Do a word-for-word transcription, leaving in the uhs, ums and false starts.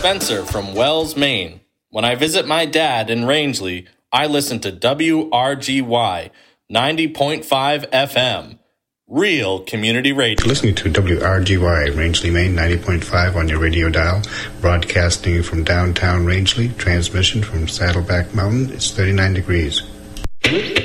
Spencer from Wells, Maine. When I visit my dad in Rangeley, I listen to W R G Y ninety point five F M. Real community radio. You're listening to W R G Y, Rangeley, Maine, ninety point five on your radio dial. Broadcasting from downtown Rangeley. Transmission from Saddleback Mountain. It's thirty-nine degrees.